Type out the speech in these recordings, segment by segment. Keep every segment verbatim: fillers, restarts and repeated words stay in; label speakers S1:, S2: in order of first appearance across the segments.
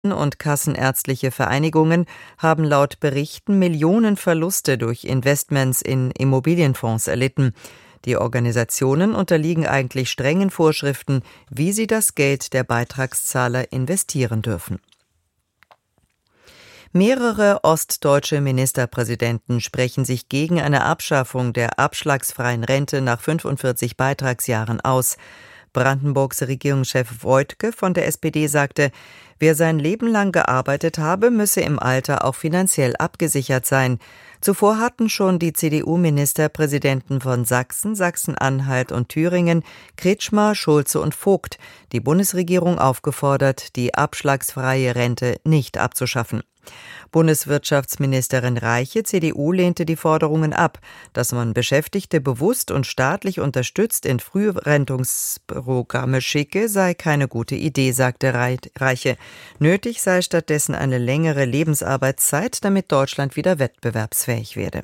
S1: und kassenärztliche Vereinigungen haben laut Berichten Millionen Verluste durch Investments in Immobilienfonds erlitten. Die Organisationen unterliegen eigentlich strengen Vorschriften, wie sie das Geld der Beitragszahler investieren dürfen. Mehrere ostdeutsche Ministerpräsidenten sprechen sich gegen eine Abschaffung der abschlagsfreien Rente nach fünfundvierzig Beitragsjahren aus. Brandenburgs Regierungschef Woidke von der S P D sagte, wer sein Leben lang gearbeitet habe, müsse im Alter auch finanziell abgesichert sein. Zuvor hatten schon die C D U-Ministerpräsidenten von Sachsen, Sachsen-Anhalt und Thüringen, Kretschmer, Schulze und Vogt, die Bundesregierung aufgefordert, die abschlagsfreie Rente nicht abzuschaffen. Bundeswirtschaftsministerin Reiche, C D U, lehnte die Forderungen ab. Dass man Beschäftigte bewusst und staatlich unterstützt in Frührentungsprogramme schicke, sei keine gute Idee, sagte Reiche. Nötig sei stattdessen eine längere Lebensarbeitszeit, damit Deutschland wieder wettbewerbsfähig werde.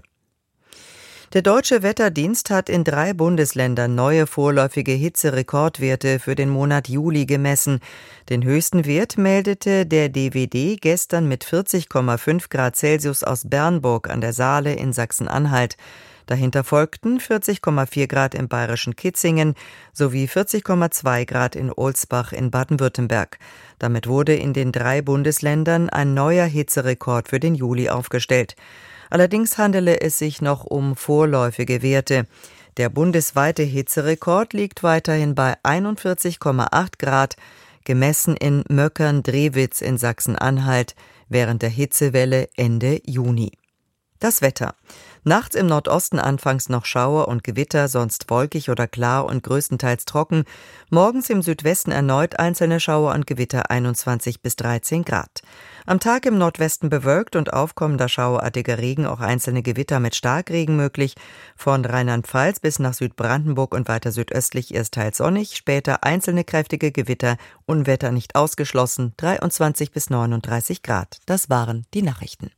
S1: Der Deutsche Wetterdienst hat in drei Bundesländern neue vorläufige Hitzerekordwerte für den Monat Juli gemessen. Den höchsten Wert meldete der D W D gestern mit vierzig Komma fünf Grad Celsius aus Bernburg an der Saale in Sachsen-Anhalt. Dahinter folgten vierzig Komma vier Grad im bayerischen Kitzingen sowie vierzig Komma zwei Grad in Ohlsbach in Baden-Württemberg. Damit wurde in den drei Bundesländern ein neuer Hitzerekord für den Juli aufgestellt. Allerdings handele es sich noch um vorläufige Werte. Der bundesweite Hitzerekord liegt weiterhin bei einundvierzig Komma acht Grad, gemessen in Möckern-Drewitz in Sachsen-Anhalt während der Hitzewelle Ende Juni. Das Wetter. Nachts im Nordosten anfangs noch Schauer und Gewitter, sonst wolkig oder klar und größtenteils trocken. Morgens im Südwesten erneut einzelne Schauer und Gewitter, einundzwanzig bis dreizehn Grad. Am Tag im Nordwesten bewölkt und aufkommender schauerartiger Regen, auch einzelne Gewitter mit Starkregen möglich. Von Rheinland-Pfalz bis nach Südbrandenburg und weiter südöstlich erst teils sonnig, später einzelne kräftige Gewitter, Unwetter nicht ausgeschlossen, dreiundzwanzig bis neununddreißig Grad. Das waren die Nachrichten.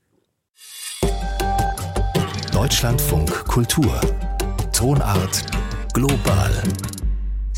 S2: Deutschlandfunk Kultur. Tonart global.